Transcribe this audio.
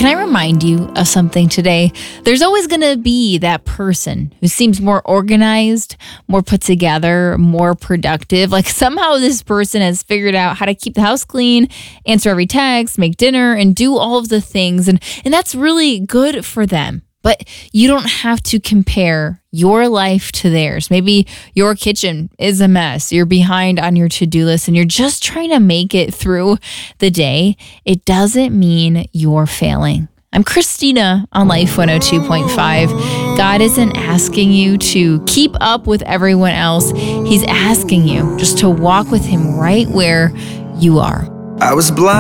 Can I remind you of something today? There's always going to be that person who seems more organized, more put together, more productive. Like somehow this person has figured out how to keep the house clean, answer every text, make dinner, and do all of the things. And that's really good for them. But you don't have to compare your life to theirs. Maybe your kitchen is a mess. You're behind on your to-do list and you're just trying to make it through the day. It doesn't mean you're failing. I'm Christina on Life 102.5. God isn't asking you to keep up with everyone else. He's asking you just to walk with him right where you are. I was blind.